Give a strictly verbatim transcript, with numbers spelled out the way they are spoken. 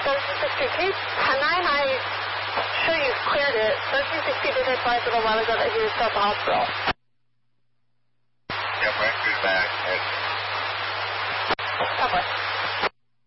thirteen sixty, case ten nine, I show you cleared it. thirteen sixty did advise a little while ago that he was still at the hospital. Yeah, Brent, good back. Stop it.